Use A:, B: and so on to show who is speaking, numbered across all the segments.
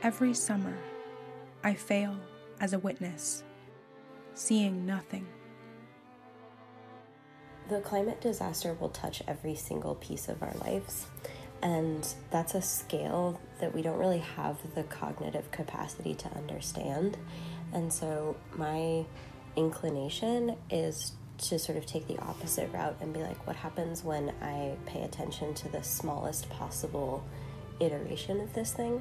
A: Every summer, I fail as a witness, seeing nothing.
B: The climate disaster will touch every single piece of our lives, and that's a scale that we don't really have the cognitive capacity to understand. And so my inclination is to sort of take the opposite route and be like, what happens when I pay attention to the smallest possible iteration of this thing?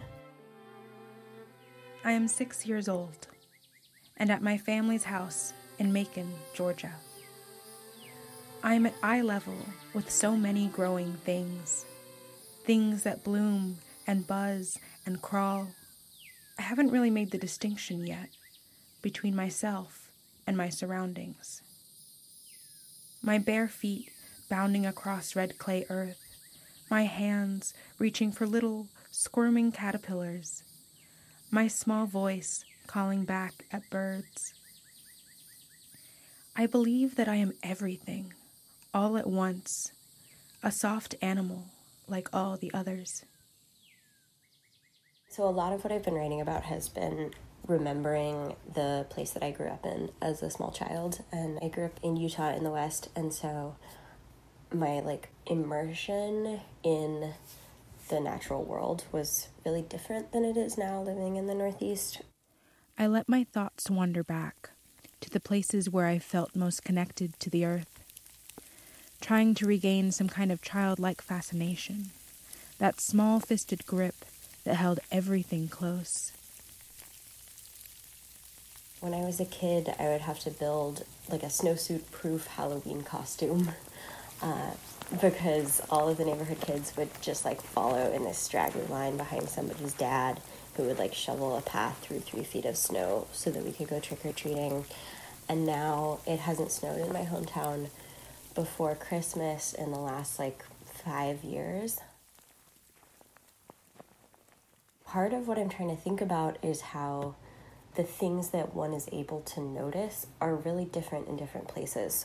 A: I am 6 years old, and at my family's house in Macon, Georgia. I am at eye level with so many growing things that bloom and buzz and crawl. I haven't really made the distinction yet between myself and my surroundings. My bare feet bounding across red clay earth, my hands reaching for little squirming caterpillars, my small voice calling back at birds. I believe that I am everything, all at once, a soft animal like all the others.
B: So a lot of what I've been writing about has been remembering the place that I grew up in as a small child. And I grew up in Utah in the West, and so my immersion in the natural world was really different than it is now living in the Northeast.
A: I let my thoughts wander back to the places where I felt most connected to the earth, trying to regain some kind of childlike fascination, that small-fisted grip that held everything close.
B: When I was a kid, I would have to build a snowsuit-proof Halloween costume because all of the neighborhood kids would just follow in this straggly line behind somebody's dad who would shovel a path through 3 feet of snow so that we could go trick-or-treating. And now it hasn't snowed in my hometown before Christmas in the last 5 years. Part of what I'm trying to think about is how the things that one is able to notice are really different in different places.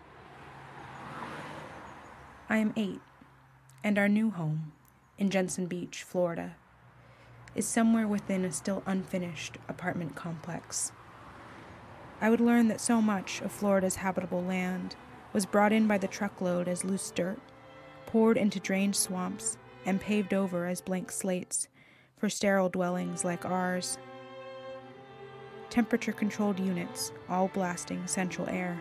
A: I am 8, and our new home in Jensen Beach, Florida, is somewhere within a still unfinished apartment complex. I would learn that so much of Florida's habitable land was brought in by the truckload as loose dirt, poured into drained swamps, and paved over as blank slates for sterile dwellings like ours. Temperature-controlled units, all blasting central air.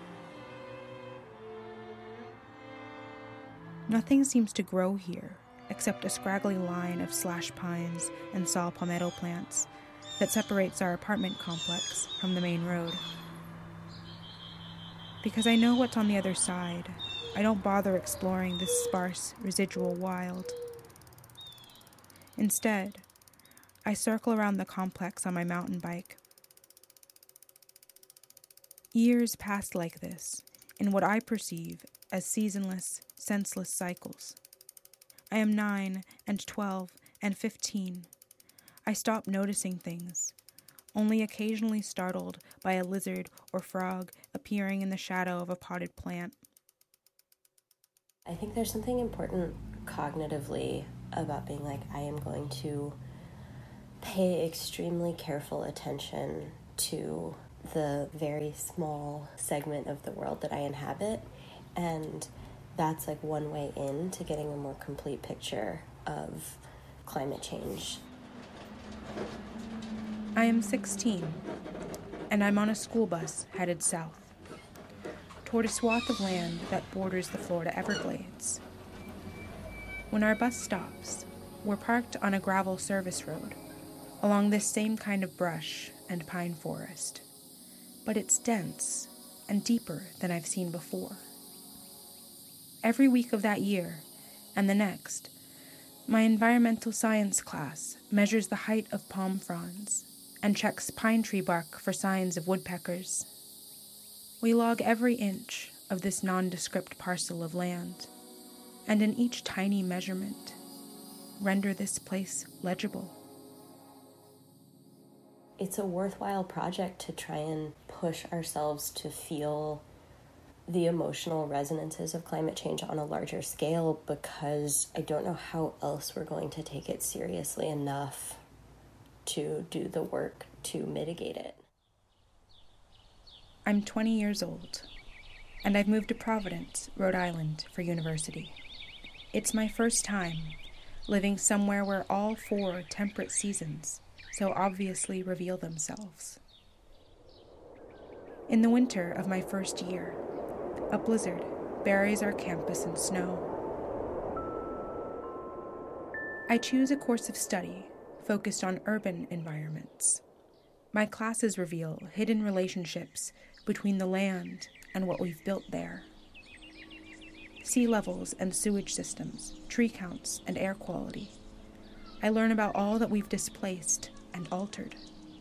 A: Nothing seems to grow here except a scraggly line of slash pines and saw palmetto plants that separates our apartment complex from the main road. Because I know what's on the other side, I don't bother exploring this sparse, residual wild. Instead, I circle around the complex on my mountain bike. Years pass like this, in what I perceive as seasonless, senseless cycles. I am 9 and 12 and 15. I stop noticing things, only occasionally startled by a lizard or frog appearing in the shadow of a potted plant.
B: I think there's something important cognitively about being I am going to pay extremely careful attention to the very small segment of the world that I inhabit, and that's one way in to getting a more complete picture of climate change.
A: I am 16, and I'm on a school bus headed south, toward a swath of land that borders the Florida Everglades. When our bus stops, we're parked on a gravel service road, along this same kind of brush and pine forest, but it's dense and deeper than I've seen before. Every week of that year, and the next, my environmental science class measures the height of palm fronds and checks pine tree bark for signs of woodpeckers. We log every inch of this nondescript parcel of land, and in each tiny measurement, render this place legible.
B: It's a worthwhile project to try and push ourselves to feel the emotional resonances of climate change on a larger scale, because I don't know how else we're going to take it seriously enough to do the work to mitigate it.
A: I'm 20 years old, and I've moved to Providence, Rhode Island, for university. It's my first time living somewhere where all 4 temperate seasons so obviously reveal themselves. In the winter of my first year, a blizzard buries our campus in snow. I choose a course of study focused on urban environments. My classes reveal hidden relationships between the land and what we've built there. Sea levels and sewage systems, tree counts and air quality. I learn about all that we've displaced and altered.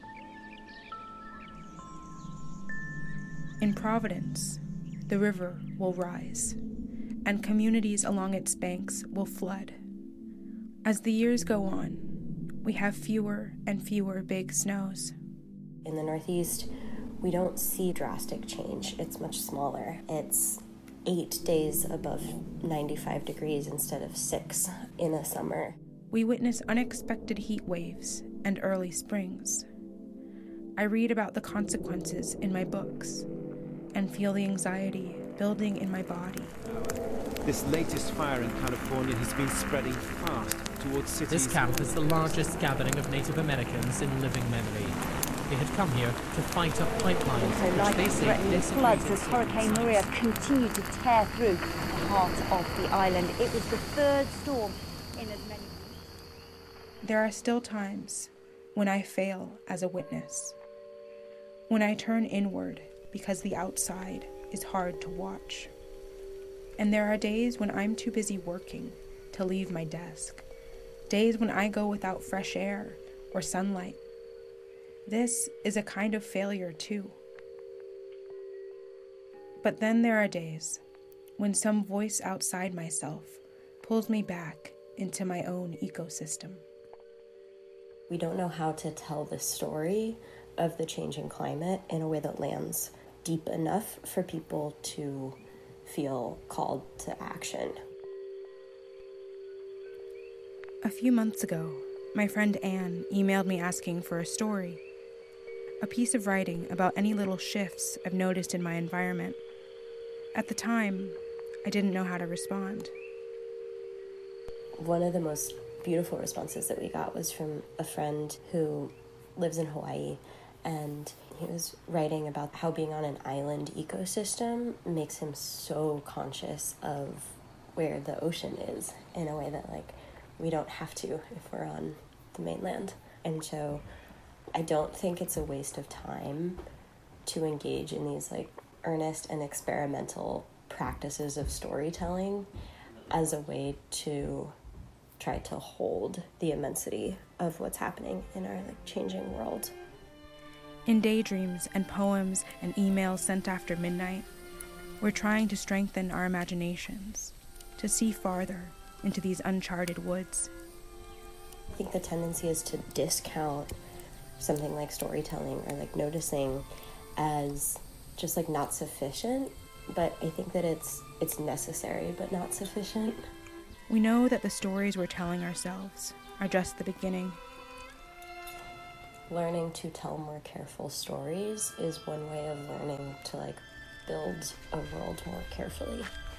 A: In Providence, the river will rise, and communities along its banks will flood. As the years go on, we have fewer and fewer big snows.
B: In the Northeast, we don't see drastic change. It's much smaller. It's 8 days above 95 degrees instead of 6 in a summer.
A: We witness unexpected heat waves and early springs. I read about the consequences in my books and feel the anxiety building in my body.
C: This latest fire in California has been spreading fast towards cities.
D: This camp is the largest gathering of Native Americans in living memory. They had come here to fight up pipelines, which they say
E: threatening floods as Hurricane Maria continued to tear through the heart of the island. It was the 3rd storm in as many weeks.
A: There are still times when I fail as a witness, when I turn inward because the outside is hard to watch. And there are days when I'm too busy working to leave my desk, days when I go without fresh air or sunlight. This is a kind of failure too. But then there are days when some voice outside myself pulls me back into my own ecosystem.
B: We don't know how to tell the story of the changing climate in a way that lands deep enough for people to feel called to action.
A: A few months ago, my friend Anne emailed me asking for a story, a piece of writing about any little shifts I've noticed in my environment. At the time, I didn't know how to respond.
B: One of the most beautiful responses that we got was from a friend who lives in Hawaii, and he was writing about how being on an island ecosystem makes him so conscious of where the ocean is in a way that, like, we don't have to if we're on the mainland. And so I don't think it's a waste of time to engage in these, like, earnest and experimental practices of storytelling as a way to try to hold the immensity of what's happening in our, like, changing world.
A: In daydreams and poems and emails sent after midnight, we're trying to strengthen our imaginations, to see farther into these uncharted woods.
B: I think the tendency is to discount something like storytelling or, like, noticing as just, like, not sufficient, but I think that it's necessary but not sufficient.
A: We know that the stories we're telling ourselves are just the beginning.
B: Learning to tell more careful stories is one way of learning to, like, build a world more carefully.